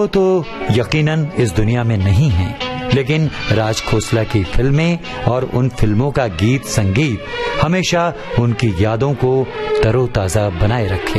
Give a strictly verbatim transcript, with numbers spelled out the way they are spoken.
वो तो यकीनन इस दुनिया में नहीं हैं, लेकिन राज खोसला की फिल्में और उन फिल्मों का गीत संगीत हमेशा उनकी यादों को तरोताजा बनाए रखे।